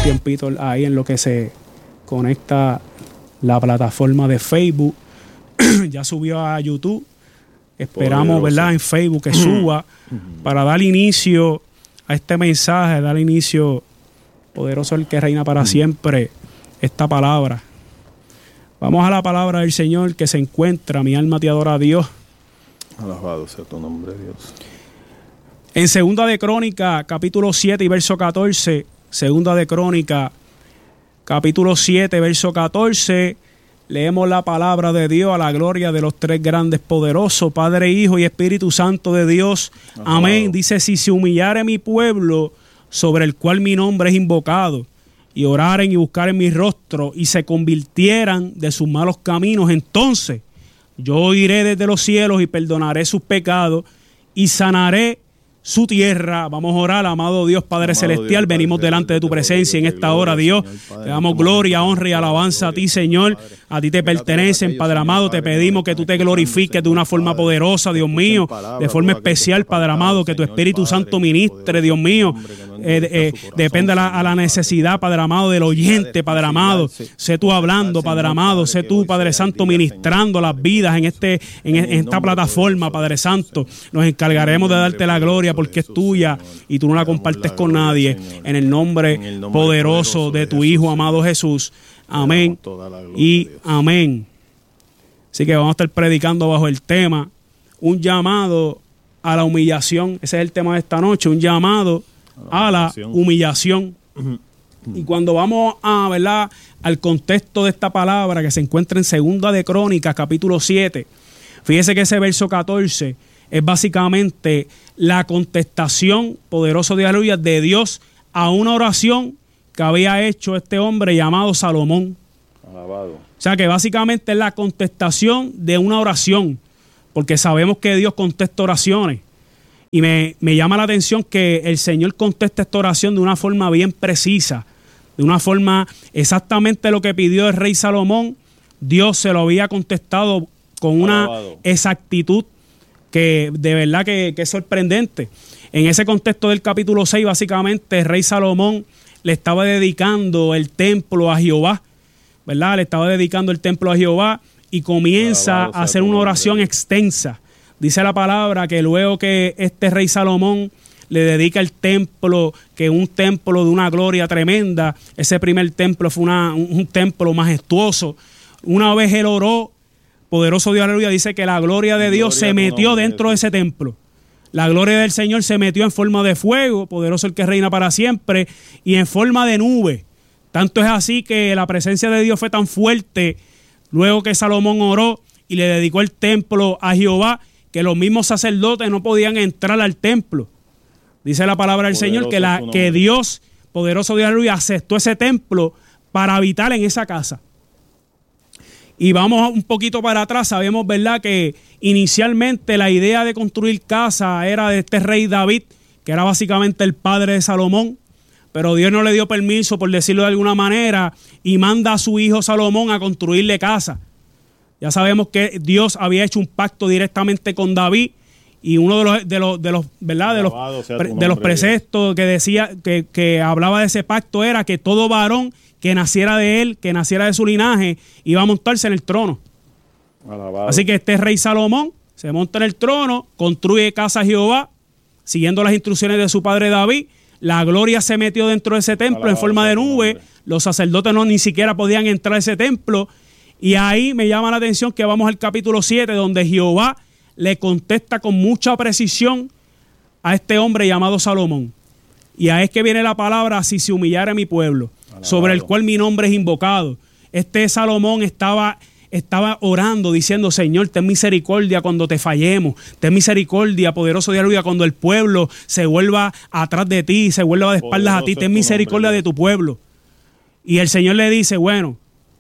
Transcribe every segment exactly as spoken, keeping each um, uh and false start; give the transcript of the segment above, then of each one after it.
tiempito ahí en lo que se conecta la plataforma de Facebook. Ya subió a YouTube. Esperamos, poderoso, ¿verdad?, en Facebook que suba para dar inicio a este mensaje, dar inicio, poderoso el que reina para siempre, esta palabra. Vamos a la palabra del Señor que se encuentra, mi alma te adora a Dios. Alabado sea tu nombre, Dios. En Segunda de Crónica, capítulo siete y verso catorce, Segunda de Crónica, capítulo siete, verso catorce, leemos la palabra de Dios a la gloria de los tres grandes poderosos, Padre, Hijo y Espíritu Santo de Dios. Ajá. Amén. Dice, si se humillare mi pueblo, sobre el cual mi nombre es invocado, y oraren y buscaren mi rostro, y se convirtieran de sus malos caminos, entonces yo oiré desde los cielos y perdonaré sus pecados, y sanaré su tierra. Vamos a orar, amado Dios, Padre amado celestial, Dios, venimos Padre, delante de tu presencia en esta hora, Dios. Señor, te damos gloria, honra y alabanza a ti, Señor. A ti te pertenecen, Padre amado. Te pedimos que tú te glorifiques de una forma poderosa, Dios mío, de forma especial, Padre amado, que tu Espíritu Santo ministre, Dios mío. Eh, eh, depende a la, a la necesidad, Padre amado, del oyente, Padre amado. Sé tú hablando, Padre amado. Sé tú, Padre Santo, ministrando las vidas en, este, en, en esta plataforma, Padre Santo. Nos encargaremos de darte la gloria porque es tuya y tú no la compartes con nadie. En el nombre poderoso de tu Hijo amado Jesús. Amén y amén. Así que vamos a estar predicando bajo el tema un llamado a la humillación. Ese es el tema de esta noche, un llamado a la humillación. Y cuando vamos a, ¿verdad?, al contexto de esta palabra que se encuentra en Segunda de Crónicas, capítulo siete, fíjese que ese verso catorce es básicamente la contestación, poderoso de aleluya, de Dios a una oración que había hecho este hombre llamado Salomón. Alabado. O sea que básicamente es la contestación de una oración, porque sabemos que Dios contesta oraciones. Y me, me llama la atención que el Señor contesta esta oración de una forma bien precisa, de una forma exactamente lo que pidió el rey Salomón. Dios se lo había contestado con una Alabado. exactitud que de verdad que, que es sorprendente. En ese contexto del capítulo seis, básicamente, el rey Salomón le estaba dedicando el templo a Jehová, ¿verdad? Le estaba dedicando el templo a Jehová y comienza Alabado a hacer una oración nombre. extensa. Dice la palabra que luego que este rey Salomón le dedica el templo, que un templo de una gloria tremenda, ese primer templo fue una, un, un templo majestuoso. Una vez él oró, poderoso Dios, aleluya, dice que la gloria de Dios gloria se metió dentro de ese templo. La gloria del Señor se metió en forma de fuego, poderoso el que reina para siempre, y en forma de nube. Tanto es así que la presencia de Dios fue tan fuerte, luego que Salomón oró y le dedicó el templo a Jehová, que los mismos sacerdotes no podían entrar al templo. Dice la palabra del Señor que, la, que Dios, poderoso Dios, aleluya, aceptó ese templo para habitar en esa casa. Y vamos un poquito para atrás, sabemos, ¿verdad?, que inicialmente la idea de construir casa era de este rey David, que era básicamente el padre de Salomón, pero Dios no le dio permiso, por decirlo de alguna manera, y manda a su hijo Salomón a construirle casa. Ya sabemos que Dios había hecho un pacto directamente con David, y uno de los, de los, de los, ¿verdad?, de los, pre, de los preceptos que decía, que, que hablaba de ese pacto era que todo varón que naciera de él, que naciera de su linaje, iba a montarse en el trono. Alabado. Así que este rey Salomón se monta en el trono, construye casa a Jehová, siguiendo las instrucciones de su padre David. La gloria se metió dentro de ese templo Alabado en forma de nube. Los sacerdotes no ni siquiera podían entrar a ese templo. Y ahí me llama la atención que vamos al capítulo siete, donde Jehová le contesta con mucha precisión a este hombre llamado Salomón. Y ahí es que viene la palabra, si se humillare mi pueblo, Alabado. Sobre el cual mi nombre es invocado. Este Salomón estaba, estaba orando, diciendo, Señor, ten misericordia cuando te fallemos. Ten misericordia, poderoso Dios, aleluya, cuando el pueblo se vuelva atrás de ti, se vuelva de espaldas poderoso a ti. Ten misericordia nombre, de tu pueblo. Y el Señor le dice, bueno,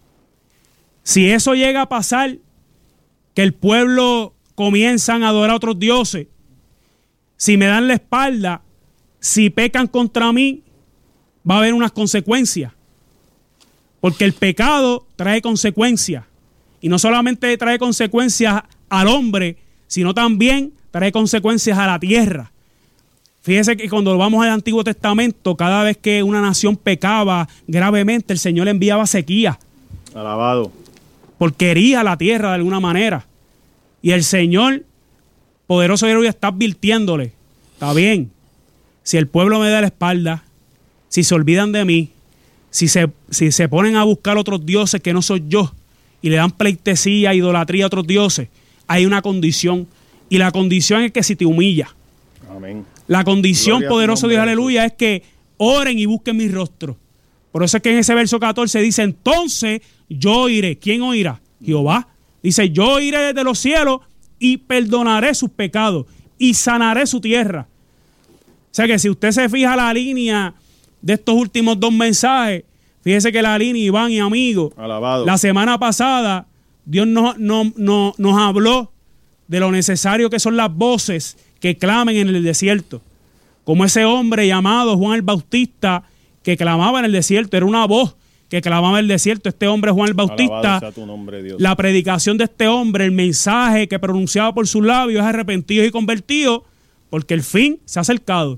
si eso llega a pasar, que el pueblo comienzan a adorar a otros dioses, si me dan la espalda, si pecan contra mí, va a haber unas consecuencias. Porque el pecado trae consecuencias. Y no solamente trae consecuencias al hombre, sino también trae consecuencias a la tierra. Fíjese que cuando vamos al Antiguo Testamento, cada vez que una nación pecaba gravemente, el Señor enviaba sequía. Alabado. Porque hería la tierra de alguna manera. Y el Señor, poderoso y está advirtiéndole, está bien, si el pueblo me da la espalda, si se olvidan de mí, si se, si se ponen a buscar otros dioses que no soy yo, y le dan pleitesía, idolatría a otros dioses, hay una condición. Y la condición es que si te humilla. Amén. La condición, Gloria poderoso Dios, Dios, aleluya, es que oren y busquen mi rostro. Por eso es que en ese verso catorce dice, entonces yo oiré. ¿Quién oirá? Jehová. Dice, yo oiré desde los cielos y perdonaré sus pecados y sanaré su tierra. O sea que si usted se fija la línea de estos últimos dos mensajes, fíjese que la línea, Iván y amigo, alabado. La semana pasada Dios nos, nos, nos, nos habló de lo necesario que son las voces que clamen en el desierto. Como ese hombre llamado Juan el Bautista que clamaba en el desierto, era una voz que clamaba en el desierto. Este hombre Juan el Bautista, sea tu nombre, Dios. La predicación de este hombre, el mensaje que pronunciaba por sus labios es arrepentidos y convertidos, porque el fin se ha acercado.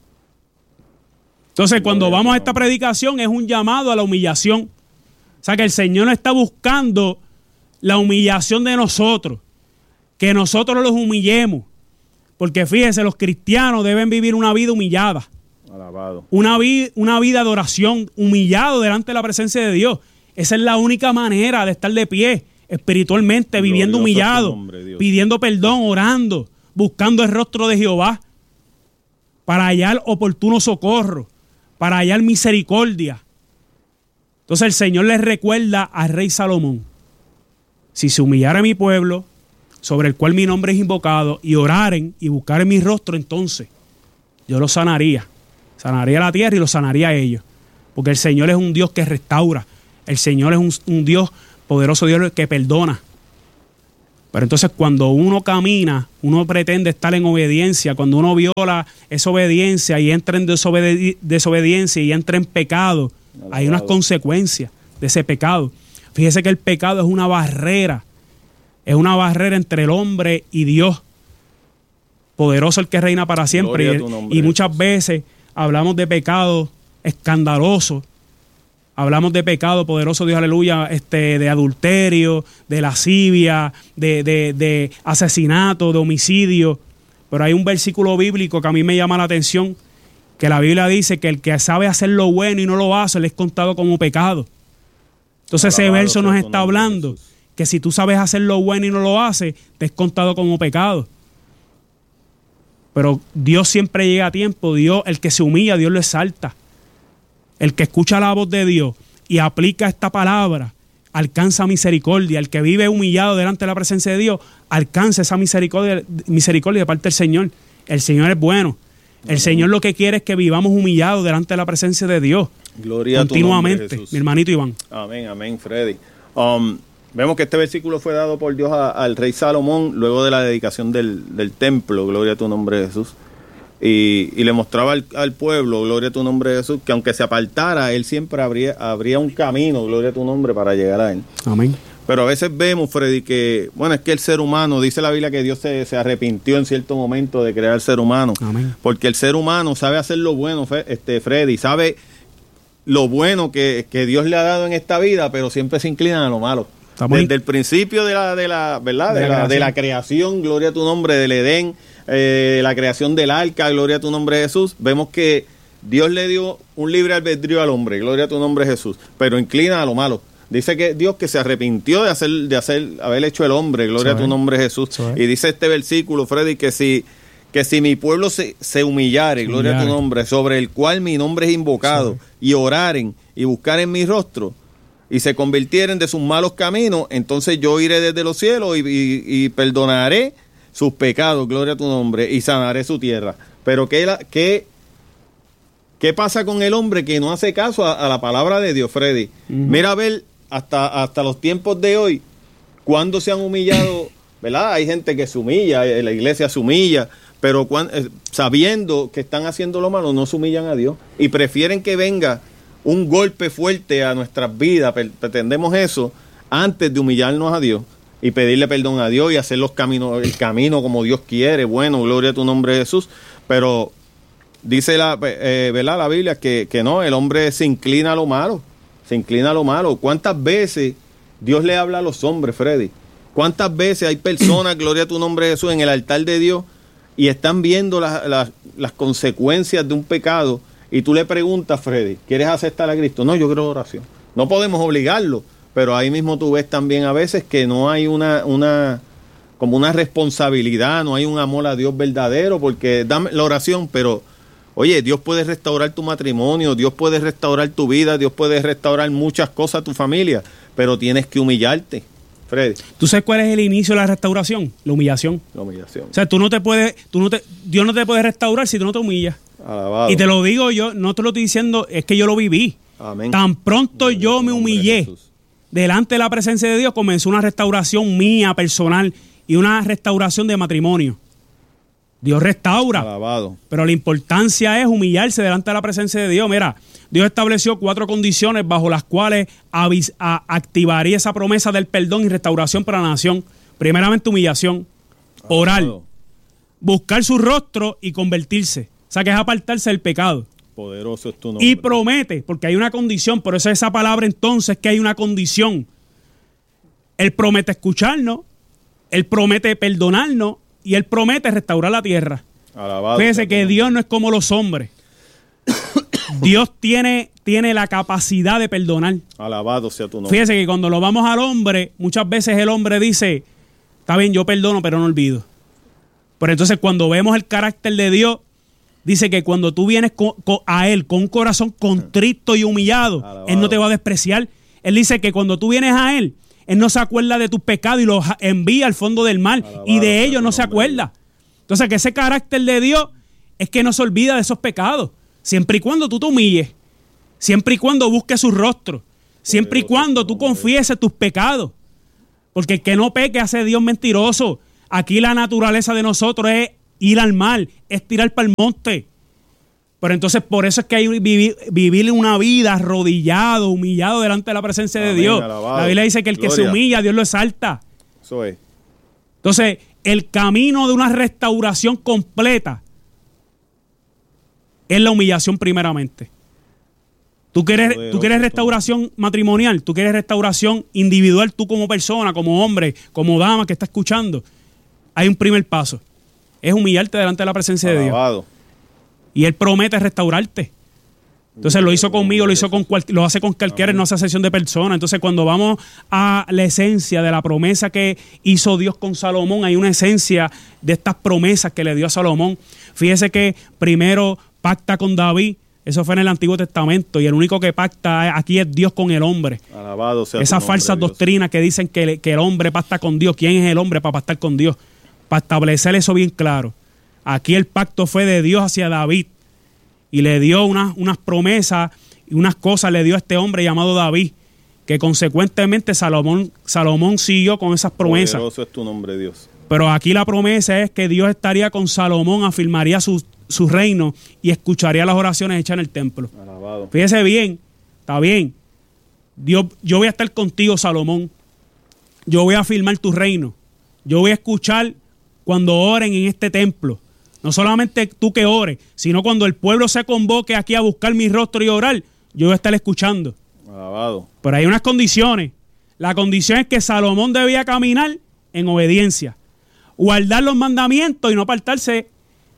Entonces, cuando vamos a esta predicación es un llamado a la humillación. O sea, que el Señor no está buscando la humillación de nosotros, que nosotros los humillemos. Porque fíjese, los cristianos deben vivir una vida humillada. Alabado. Una, vi, una vida de oración, humillado delante de la presencia de Dios. Esa es la única manera de estar de pie espiritualmente, viviendo humillado, nombre, pidiendo perdón, orando, buscando el rostro de Jehová para hallar oportuno socorro, para hallar misericordia. Entonces el Señor les recuerda al rey Salomón, si se humillara mi pueblo, sobre el cual mi nombre es invocado, y oraren y buscaren mi rostro, entonces yo los sanaría. Sanaría la tierra y los sanaría a ellos. Porque el Señor es un Dios que restaura. El Señor es un, un Dios, poderoso Dios que perdona. Pero entonces cuando uno camina, uno pretende estar en obediencia, cuando uno viola esa obediencia y entra en desobedi- desobediencia y entra en pecado, alabado, hay unas consecuencias de ese pecado. Fíjese que el pecado es una barrera. Es una barrera entre el hombre y Dios. Poderoso el que reina para siempre. Y, y muchas veces hablamos de pecado escandaloso. Hablamos de pecado, poderoso Dios, aleluya, este, de adulterio, de lascivia, de, de, de asesinato, de homicidio. Pero hay un versículo bíblico que a mí me llama la atención, que la Biblia dice que el que sabe hacer lo bueno y no lo hace, le es contado como pecado. Entonces alabado, ese verso nos está hablando que si tú sabes hacer lo bueno y no lo haces, te es contado como pecado. Pero Dios siempre llega a tiempo. Dios, el que se humilla, Dios lo exalta. El que escucha la voz de Dios y aplica esta palabra, alcanza misericordia. El que vive humillado delante de la presencia de Dios, alcanza esa misericordia, misericordia de parte del Señor. El Señor es bueno. El amén. Señor lo que quiere es que vivamos humillados delante de la presencia de Dios. Gloria continuamente, a tu nombre, Jesús. Mi hermanito Iván. Amén, amén, Freddy. Um, vemos que este versículo fue dado por Dios a, al rey Salomón luego de la dedicación del, del templo. Gloria a tu nombre, Jesús. Y, y le mostraba al, al pueblo, gloria a tu nombre, Jesús, que aunque se apartara, él siempre habría, habría un camino, gloria a tu nombre, para llegar a él. Amén. Pero a veces vemos, Freddy, que, bueno, es que el ser humano, dice la Biblia que Dios se, se arrepintió en cierto momento de crear al ser humano. Amén. Porque el ser humano sabe hacer lo bueno, este Freddy, sabe lo bueno que, que Dios le ha dado en esta vida, pero siempre se inclina a lo malo. Estamos Desde in... el principio de la, de la, ¿verdad? De, de, la, la de la creación, gloria a tu nombre, del Edén, eh, la creación del arca, gloria a tu nombre, Jesús, vemos que Dios le dio un libre albedrío al hombre, gloria a tu nombre, Jesús, pero inclina a lo malo. Dice que Dios que se arrepintió de hacer, de hacer, haber hecho el hombre, gloria Soy. a tu nombre, Jesús. Soy. Y dice este versículo, Freddy, que si, que si mi pueblo se, se humillare, gloria humillare. a tu nombre, sobre el cual mi nombre es invocado, Soy. y oraren y buscaren mi rostro, y se convirtieren de sus malos caminos, entonces yo iré desde los cielos y, y, y perdonaré sus pecados, gloria a tu nombre, y sanaré su tierra. Pero ¿qué, la, qué, qué pasa con el hombre que no hace caso a, a la palabra de Dios, Freddy? Uh-huh. Mira a ver, hasta, hasta los tiempos de hoy, cuando se han humillado, ¿verdad? Hay gente que se humilla, la iglesia se humilla, pero cuando, sabiendo que están haciendo lo malo, no se humillan a Dios y prefieren que venga un golpe fuerte a nuestras vidas, pretendemos eso, antes de humillarnos a Dios y pedirle perdón a Dios y hacer los caminos, el camino como Dios quiere. Bueno, gloria a tu nombre, Jesús. Pero dice la, eh, ¿verdad? La Biblia que, que no, el hombre se inclina a lo malo, se inclina a lo malo. ¿Cuántas veces Dios le habla a los hombres, Freddy? ¿Cuántas veces hay personas, gloria a tu nombre Jesús, en el altar de Dios y están viendo la, la, las consecuencias de un pecado y tú le preguntas, Freddy, ¿quieres aceptar a Cristo? No, yo quiero oración. No podemos obligarlo, pero ahí mismo tú ves también a veces que no hay una, una como una responsabilidad, no hay un amor a Dios verdadero, porque dame la oración, pero oye, Dios puede restaurar tu matrimonio, Dios puede restaurar tu vida, Dios puede restaurar muchas cosas a tu familia, pero tienes que humillarte. Freddy. ¿Tú sabes cuál es el inicio de la restauración? La humillación. La humillación. O sea, tú no te puedes, tú no te, Dios no te puede restaurar si tú no te humillas. Alabado. Y te lo digo yo, no te lo estoy diciendo, es que yo lo viví. Amén. Tan pronto Amén. Yo me humillé delante de la presencia de Dios, comenzó una restauración mía, personal, y una restauración de matrimonio. Dios restaura. Alabado. Pero la importancia es humillarse delante de la presencia de Dios. Mira, Dios estableció cuatro condiciones bajo las cuales avis, a, activaría esa promesa del perdón y restauración para la nación. Primeramente, humillación, orar, Alabado. Buscar su rostro y convertirse. O sea, que es apartarse del pecado. Poderoso es tu nombre. Y promete, porque hay una condición, por eso esa palabra entonces que hay una condición. Él promete escucharnos, Él promete perdonarnos y Él promete restaurar la tierra. Alabado. Fíjese que Dios no es como los hombres. Dios tiene, tiene la capacidad de perdonar. Alabado sea tu nombre. Fíjese que cuando lo vamos al hombre, muchas veces el hombre dice, está bien, yo perdono, pero no olvido. Pero entonces cuando vemos el carácter de Dios, dice que cuando tú vienes con, con, a Él con un corazón contrito y humillado, Alabado. Él no te va a despreciar. Él dice que cuando tú vienes a Él, Él no se acuerda de tus pecados y los envía al fondo del mar. Alabado y de ellos no se acuerda. Entonces que ese carácter de Dios es que no se olvida de esos pecados. Siempre y cuando tú te humilles, siempre y cuando busques su rostro, siempre y cuando tú confieses tus pecados. Porque el que no peque hace Dios mentiroso. Aquí la naturaleza de nosotros es ir al mar, es tirar para el monte. Pero entonces por eso es que hay que vivir, vivir una vida arrodillado, humillado delante de la presencia Amén, de Dios. Alabado. La Biblia dice que el Gloria. Que se humilla, Dios lo exalta. Eso es. Entonces, el camino de una restauración completa es la humillación primeramente. Tú quieres, tú quieres restauración matrimonial, tú quieres restauración individual, tú como persona, como hombre, como dama que está escuchando. Hay un primer paso. Es humillarte delante de la presencia Alabado. De Dios. Y Él promete restaurarte. Entonces lo hizo conmigo, lo hizo con cual, lo hace con cualquiera, no hace excepción de personas. Entonces cuando vamos a la esencia de la promesa que hizo Dios con Salomón, hay una esencia de estas promesas que le dio a Salomón. Fíjese que primero pacta con David, eso fue en el Antiguo Testamento, y el único que pacta aquí es Dios con el hombre. Alabado sea Esas falsas doctrinas que dicen que, que el hombre pacta con Dios. ¿Quién es el hombre para pactar con Dios? Para establecer eso bien claro. Aquí el pacto fue de Dios hacia David y le dio unas, unas promesas y unas cosas le dio a este hombre llamado David, que consecuentemente Salomón, Salomón siguió con esas promesas. Poderoso es tu nombre, Dios. Pero aquí la promesa es que Dios estaría con Salomón, afirmaría su, su reino y escucharía las oraciones hechas en el templo. Alabado. Fíjese bien, está bien. Dios, yo voy a estar contigo, Salomón. Yo voy a afirmar tu reino. Yo voy a escuchar cuando oren en este templo. No solamente tú que ores, sino cuando el pueblo se convoque aquí a buscar mi rostro y orar, yo voy a estar escuchando. Alabado. Pero hay unas condiciones. La condición es que Salomón debía caminar en obediencia, guardar los mandamientos y no apartarse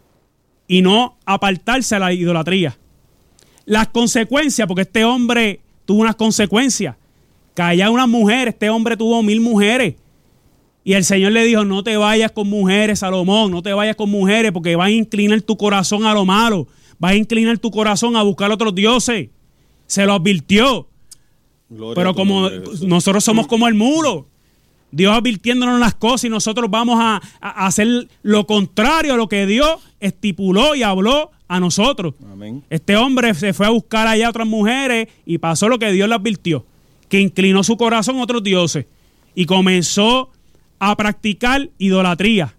y no apartarse a la idolatría. Las consecuencias, porque este hombre tuvo unas consecuencias. Callaba unas mujeres, este hombre tuvo mil mujeres. Y el Señor le dijo, no te vayas con mujeres, Salomón, no te vayas con mujeres porque vas a inclinar tu corazón a lo malo, vas a inclinar tu corazón a buscar otros dioses. Se lo advirtió. Gloria Pero como nosotros somos como el muro, Dios advirtiéndonos las cosas y nosotros vamos a, a hacer lo contrario a lo que Dios estipuló y habló a nosotros. Amén. Este hombre se fue a buscar allá a otras mujeres y pasó lo que Dios le advirtió, que inclinó su corazón a otros dioses y comenzó a practicar idolatría.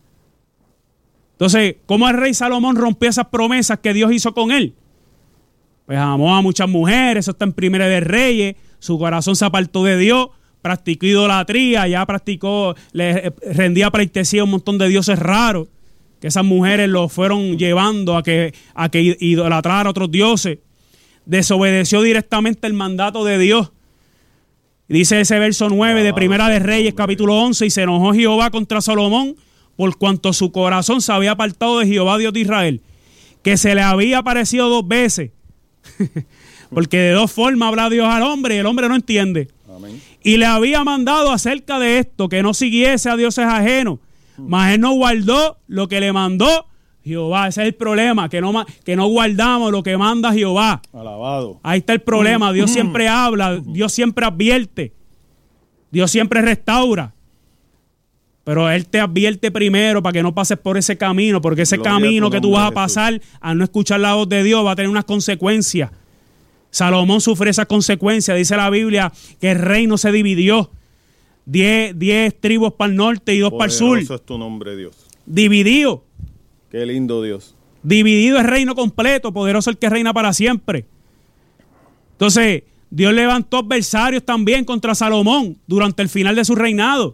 Entonces, ¿cómo el rey Salomón rompió esas promesas que Dios hizo con él? Pues amó a muchas mujeres, eso está en Primera de Reyes, su corazón se apartó de Dios, practicó idolatría, ya practicó, le rendía pleitesía a un montón de dioses raros. que esas mujeres lo fueron llevando a que, a que idolatrara a otros dioses. Desobedeció directamente el mandato de Dios. Dice ese verso nueve de Primera de Reyes, capítulo once, y se enojó Jehová contra Salomón por cuanto su corazón se había apartado de Jehová, Dios de Israel, que se le había aparecido dos veces. Porque de dos formas habla Dios al hombre y el hombre no entiende. Amén. Y le había mandado acerca de esto, que no siguiese a dioses ajenos, mas él no guardó lo que le mandó Jehová. Ese es el problema, que no, que no guardamos lo que manda Jehová. Alabado. Ahí está el problema. Dios siempre habla, Dios siempre advierte, Dios siempre restaura. Pero Él te advierte primero para que no pases por ese camino, porque ese Gloria camino que tú vas a pasar Jesús. Al no escuchar la voz de Dios va a tener unas consecuencias. Salomón sufre esas consecuencias. Dice la Biblia que el reino se dividió. Diez, diez tribus para el norte y dos para el sur. Eso es tu nombre, Dios. Dividido. Qué lindo Dios. Dividido el reino completo, poderoso el que reina para siempre. Entonces, Dios levantó adversarios también contra Salomón durante el final de su reinado.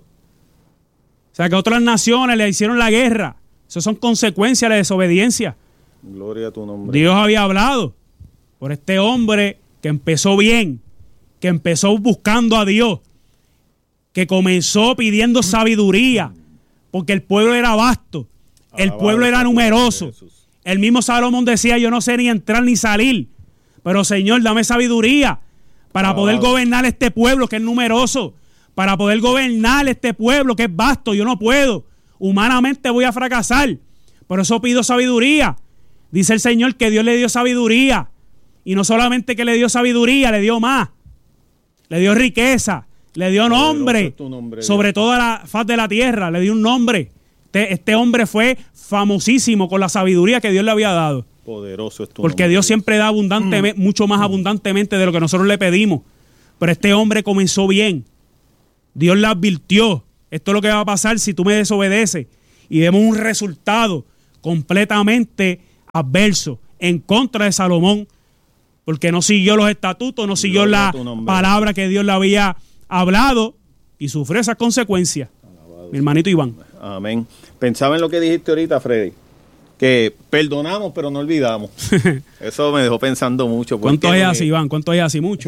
O sea, que otras naciones le hicieron la guerra. Eso son consecuencias de la desobediencia. Gloria a tu nombre. Dios había hablado por este hombre que empezó bien, que empezó buscando a Dios, que comenzó pidiendo sabiduría, porque el pueblo era vasto, el Alabado pueblo era numeroso. El mismo Salomón decía, yo no sé ni entrar ni salir, pero Señor, dame sabiduría para Alabado. Poder gobernar este pueblo que es numeroso, para poder gobernar este pueblo que es vasto. Yo no puedo, humanamente voy a fracasar, por eso pido sabiduría. Dice el Señor que Dios le dio sabiduría, y no solamente que le dio sabiduría, le dio más, le dio riqueza, le dio nombre, nombre sobre toda la faz de la tierra, le dio un nombre. Este, este hombre fue famosísimo con la sabiduría que Dios le había dado. Poderoso es tu Porque nombre, Dios siempre da abundantemente, mm. mucho más abundantemente de lo que nosotros le pedimos. Pero este hombre comenzó bien. Dios le advirtió, esto es lo que va a pasar si tú me desobedeces. Y vemos un resultado completamente adverso en contra de Salomón, porque no siguió los estatutos, no siguió la palabra que Dios le había hablado y sufrió esas consecuencias. Alabado. Mi hermanito Iván. Amén. Pensaba en lo que dijiste ahorita, Freddy, que perdonamos pero no olvidamos. Eso me dejó pensando mucho. ¿Cuánto es así, Iván? ¿Cuánto es así? Mucho.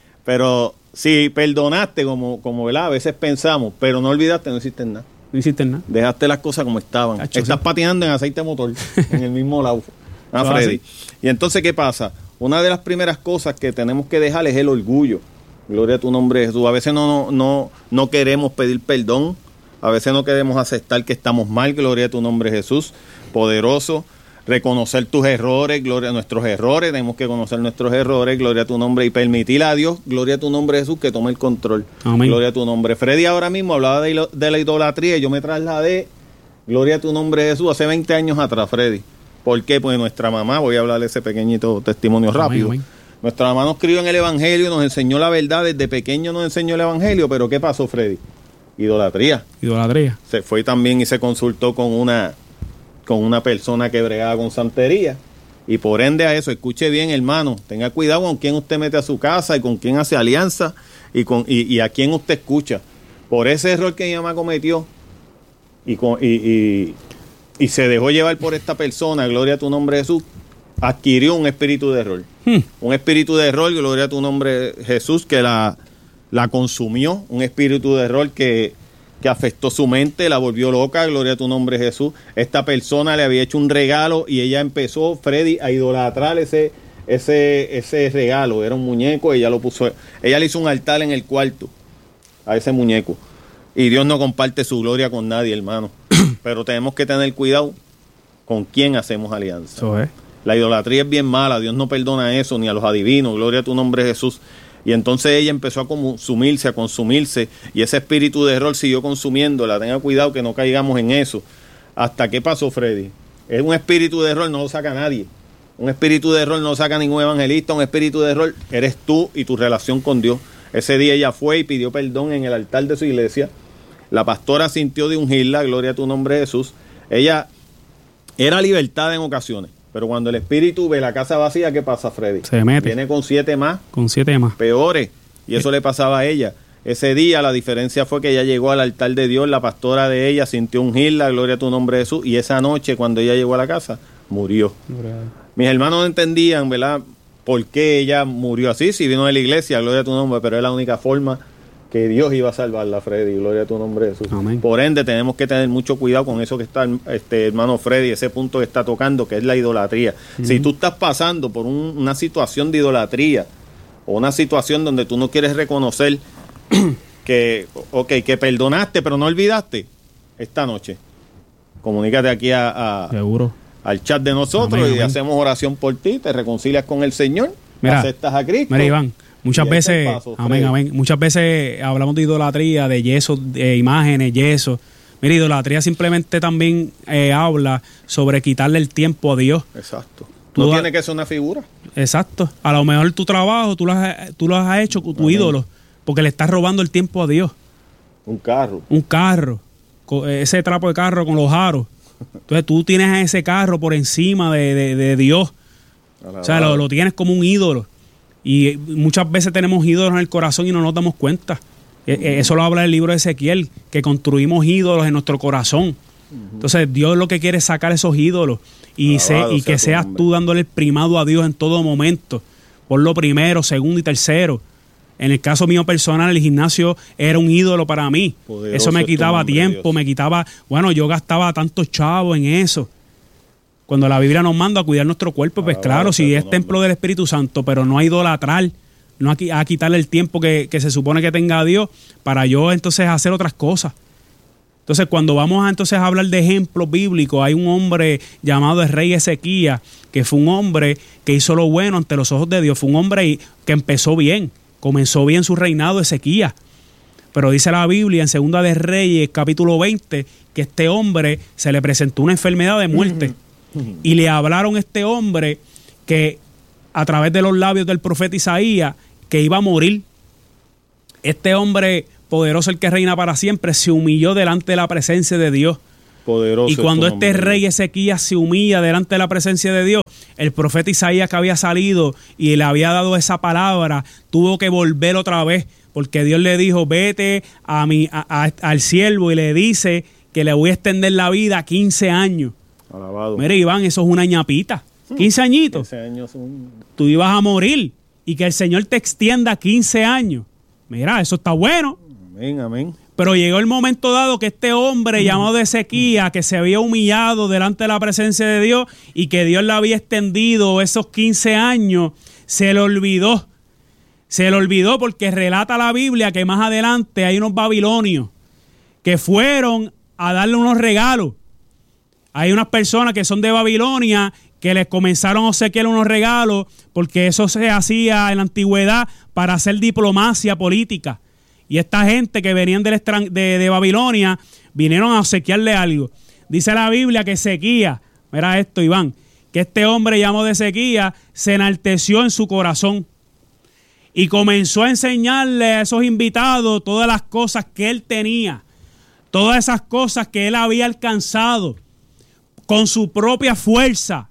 Pero si perdonaste, como, como ¿verdad? A veces pensamos, pero no olvidaste, no hiciste nada. No hiciste nada. Dejaste las cosas como estaban. Cacho, Estás sí. patinando en aceite motor, en el mismo lado. Ah, Freddy. Y entonces, ¿qué pasa? Una de las primeras cosas que tenemos que dejar es el orgullo. Gloria a tu nombre, Jesús. A veces no, no, no, no queremos pedir perdón. A veces no queremos aceptar que estamos mal. Gloria a tu nombre, Jesús. Poderoso. Reconocer tus errores. Gloria a nuestros errores. Tenemos que conocer nuestros errores. Gloria a tu nombre. Y permitir a Dios, gloria a tu nombre, Jesús, que tome el control. Amén. Gloria a tu nombre. Freddy ahora mismo hablaba de, de la idolatría. Y yo me trasladé, gloria a tu nombre, Jesús, hace veinte años atrás, Freddy. ¿Por qué? Pues nuestra mamá, voy a hablarle ese pequeñito testimonio rápido. Amén, amén. Nuestra mamá nos crió en el Evangelio, nos enseñó la verdad, desde pequeño nos enseñó el Evangelio, pero ¿qué pasó, Freddy? Idolatría. Idolatría. Se fue también y se consultó con una, con una persona que bregaba con santería, y por ende a eso, escuche bien, hermano, tenga cuidado con quién usted mete a su casa y con quién hace alianza y, con, y, y a quién usted escucha. Por ese error que mi mamá cometió y, con, y, y y se dejó llevar por esta persona, gloria a tu nombre, Jesús, adquirió un espíritu de error. Hmm. Un espíritu de error, gloria a tu nombre, Jesús, que la, la consumió. Un espíritu de error que, que afectó su mente, la volvió loca, gloria a tu nombre, Jesús. Esta persona le había hecho un regalo y ella empezó, Freddy, a idolatrar ese, ese, ese regalo. Era un muñeco, ella lo puso, ella le hizo un altar en el cuarto a ese muñeco. Y Dios no comparte su gloria con nadie, hermano. Pero tenemos que tener cuidado con quién hacemos alianza. Eso es. La idolatría es bien mala, Dios no perdona eso, ni a los adivinos, gloria a tu nombre, Jesús. Y entonces ella empezó a consumirse, a consumirse, y ese espíritu de error siguió consumiéndola. Tenga cuidado que no caigamos en eso. ¿Hasta qué pasó, Freddy? Es un espíritu de error, no lo saca nadie. Un espíritu de error no lo saca ningún evangelista. Un espíritu de error eres tú y tu relación con Dios. Ese día ella fue y pidió perdón en el altar de su iglesia. La pastora sintió de ungirla, gloria a tu nombre, Jesús. Ella era libertad en ocasiones, pero cuando el espíritu ve la casa vacía, ¿qué pasa, Freddy? Se mete. Viene con siete más. Con siete más. Peores. Y eso eh. le pasaba a ella. ese día. La diferencia fue que ella llegó al altar de Dios, la pastora de ella sintió ungirla, gloria a tu nombre Jesús, y esa noche cuando ella llegó a la casa, murió. Gloria. Mis hermanos no entendían, ¿verdad?, por qué ella murió así, si vino de la iglesia, gloria a tu nombre, pero es la única forma que Dios iba a salvarla, Freddy, gloria a tu nombre Jesús. Amén. Por ende, tenemos que tener mucho cuidado con eso que está, este hermano Freddy, ese punto que está tocando, que es la idolatría. Uh-huh. Si tú estás pasando por un, una situación de idolatría, o una situación donde tú no quieres reconocer que, okay, que perdonaste, pero no olvidaste, esta noche, comunícate aquí a, a, Seguro. al chat de nosotros. Amén, y amén. Hacemos oración por ti, te reconcilias con el Señor, mira, aceptas a Cristo. Mira, Iván, muchas veces, paso, amén, amén, muchas veces hablamos de idolatría, de yeso, de imágenes, yeso. Mira, idolatría simplemente también eh, habla sobre quitarle el tiempo a Dios. Exacto. No tiene ha, que ser una figura. Exacto. A lo mejor tu trabajo tú lo has, tú lo has hecho con tu amén. ídolo, porque le estás robando el tiempo a Dios. Un carro. Un carro. Ese trapo de carro con los aros. Entonces tú tienes ese carro por encima de, de, de Dios. O sea, lo, lo tienes como un ídolo. Y muchas veces tenemos ídolos en el corazón y no nos damos cuenta. Uh-huh. Eso lo habla el libro de Ezequiel, que construimos ídolos en nuestro corazón. Uh-huh. Entonces Dios lo que quiere es sacar esos ídolos y, se, y que seas tú dándole el primado a Dios en todo momento. Por lo primero, segundo y tercero. En el caso mío personal, el gimnasio era un ídolo para mí. Poderoso. Eso me quitaba tiempo, Dios. me quitaba... Bueno, yo gastaba tantos chavos en eso. Cuando la Biblia nos manda a cuidar nuestro cuerpo, pues claro, si es templo del Espíritu Santo, pero no a idolatrar, no a, a quitarle el tiempo que, que se supone que tenga Dios para yo entonces hacer otras cosas. Entonces, cuando vamos a entonces a hablar de ejemplos bíblicos, hay un hombre llamado el rey Ezequías, que fue un hombre que hizo lo bueno ante los ojos de Dios. Fue un hombre que empezó bien, comenzó bien su reinado Ezequías. Pero dice la Biblia en Segunda de Reyes, capítulo veinte, que este hombre se le presentó una enfermedad de muerte. Y le hablaron a este hombre que a través de los labios del profeta Isaías que iba a morir. Este hombre poderoso, el que reina para siempre, se humilló delante de la presencia de Dios. Poderoso. Y cuando este hombre. rey Ezequías se humilla delante de la presencia de Dios, el profeta Isaías, que había salido y le había dado esa palabra, tuvo que volver otra vez, porque Dios le dijo: vete a mi, a, a, al siervo y le dice que le voy a extender la vida quince años. Alabado. Mira, Iván, eso es una ñapita. quince añitos. quince años son... Tú ibas a morir y que el Señor te extienda quince años. Mira, eso está bueno. Amén, amén. Pero llegó el momento dado que este hombre llamado Ezequías, que se había humillado delante de la presencia de Dios y que Dios le había extendido esos quince años, se le olvidó. Se le olvidó porque relata la Biblia que más adelante hay unos babilonios que fueron a darle unos regalos. Hay unas personas que son de Babilonia que les comenzaron a obsequiar unos regalos porque eso se hacía en la antigüedad para hacer diplomacia política. Y esta gente que venían del extran- de, de Babilonia vinieron a obsequiarle algo. Dice la Biblia que Ezequías, mira esto, Iván, que este hombre llamado de Ezequías se enalteció en su corazón y comenzó a enseñarle a esos invitados todas las cosas que él tenía, todas esas cosas que él había alcanzado con su propia fuerza.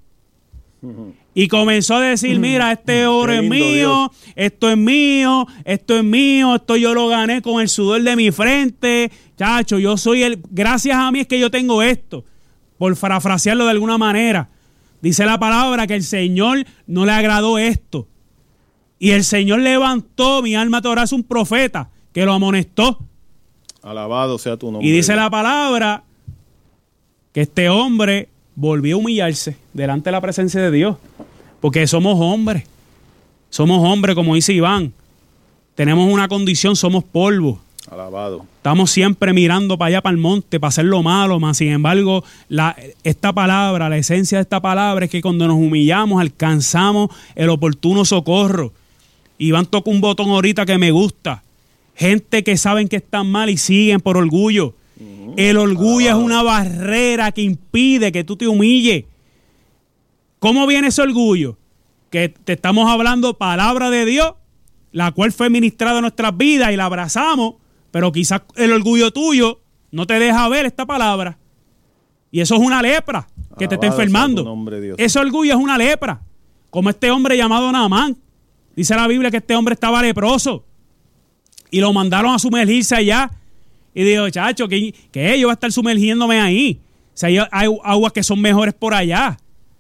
Y comenzó a decir: mira, este oro es mío, Dios. esto es mío, esto es mío, esto yo lo gané con el sudor de mi frente. Chacho, yo soy el... Gracias a mí es que yo tengo esto. Por parafrasearlo de alguna manera. Dice la palabra que el Señor no le agradó esto. Y el Señor levantó, mi alma te orará, un profeta que lo amonestó. Alabado sea tu nombre. Y dice la palabra que este hombre volvió a humillarse delante de la presencia de Dios. Porque somos hombres. Somos hombres, como dice Iván. Tenemos una condición, somos polvo. Alabado. Estamos siempre mirando para allá, para el monte, para hacer lo malo. Más sin embargo, la, esta palabra, la esencia de esta palabra es que cuando nos humillamos, alcanzamos el oportuno socorro. Iván toca un botón ahorita que me gusta. Gente que saben que están mal y siguen por orgullo. El orgullo es una barrera que impide que tú te humilles. ¿Cómo viene ese orgullo? Que te estamos hablando palabra de Dios, la cual fue ministrada en nuestras vidas y la abrazamos, pero quizás el orgullo tuyo no te deja ver esta palabra. Y eso es una lepra que te está enfermando. Nombre, ese orgullo es una lepra. Como este hombre llamado Naamán. Dice la Biblia que este hombre estaba leproso. y lo mandaron a sumergirse allá. Y dijo, chacho, ¿qué, qué? Yo voy a estar sumergiéndome ahí. O sea, hay, hay aguas que son mejores por allá.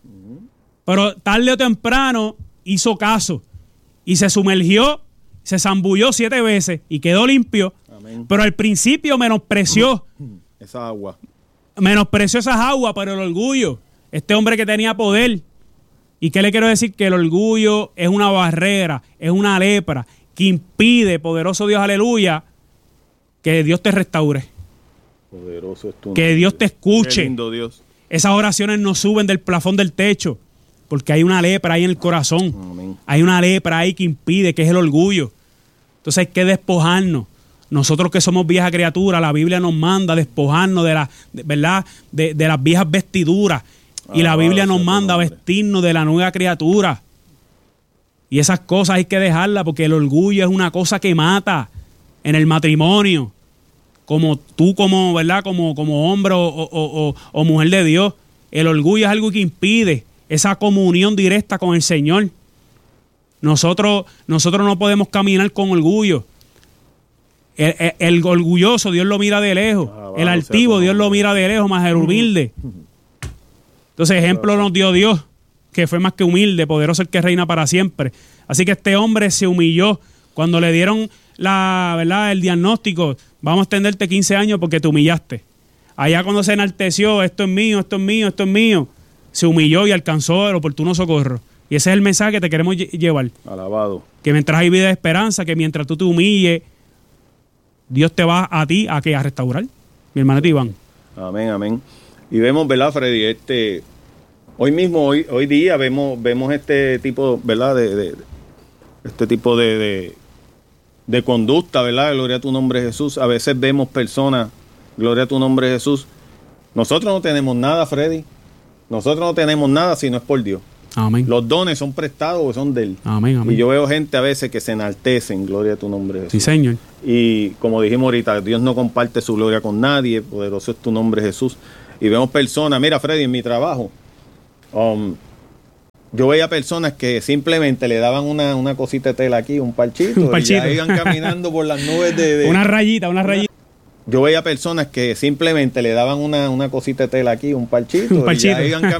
Pero tarde o temprano hizo caso y se sumergió, se zambulló siete veces y quedó limpio. Amén. Pero al principio menospreció esa agua. Menospreció esas aguas, pero el orgullo. Este hombre que tenía poder. ¿Y qué le quiero decir? Que el orgullo es una barrera, es una lepra que impide, poderoso Dios, aleluya, que Dios te restaure. Poderoso es tu que nombre. Dios te escuche. Qué lindo Dios. Esas oraciones no suben del plafón del techo, porque hay una lepra ahí en el corazón. Amén. Hay una lepra ahí que impide, que es el orgullo. Entonces hay que despojarnos. Nosotros que somos vieja criatura, la Biblia nos manda a despojarnos de, la, de, ¿verdad? De, de las viejas vestiduras. Ah, y la Biblia nos manda a vestirnos de la nueva criatura. Y esas cosas hay que dejarlas, porque el orgullo es una cosa que mata en el matrimonio. Como tú, como, ¿verdad? Como, como hombre o, o, o, o mujer de Dios. El orgullo es algo que impide esa comunión directa con el Señor. Nosotros, nosotros no podemos caminar con orgullo. El, el, el orgulloso, Dios lo mira de lejos. Ah, el altivo, Dios lo mira de lejos, más el humilde. Entonces, ejemplo nos dio Dios, que fue más que humilde, poderoso el que reina para siempre. Así que este hombre se humilló cuando le dieron la, ¿verdad? El diagnóstico. Vamos a extenderte quince años porque te humillaste. Allá cuando se enalteció, esto es mío, esto es mío, esto es mío, se humilló y alcanzó el oportuno socorro. Y ese es el mensaje que te queremos llevar. Alabado. Que mientras hay vida de esperanza, que mientras tú te humilles, Dios te va a ti a, ¿qué? A restaurar. Mi hermanito Iván. Amén, amén. Y vemos, ¿verdad, Freddy? Este, hoy mismo, hoy, hoy día, vemos, vemos este tipo, ¿verdad? De, de, este tipo de, de, de conducta, ¿verdad? Gloria a tu nombre, Jesús. A veces vemos personas, gloria a tu nombre, Jesús. Nosotros no tenemos nada, Freddy. Nosotros no tenemos nada si no es por Dios. Amén. Los dones son prestados o son de Él. Amén, amén. Y yo veo gente a veces que se enaltecen, gloria a tu nombre, Jesús. Sí, Señor. Y como dijimos ahorita, Dios no comparte su gloria con nadie, poderoso es tu nombre, Jesús. Y vemos personas, mira, Freddy, en mi trabajo, um, yo veía personas que simplemente le daban una, una cosita de tela aquí, un parchito, un parchito. Y ya iban caminando por las nubes de... de una rayita, una rayita. Yo veía personas que simplemente le daban una, una cosita de tela aquí, un parchito, un parchito. Y ya iban caminando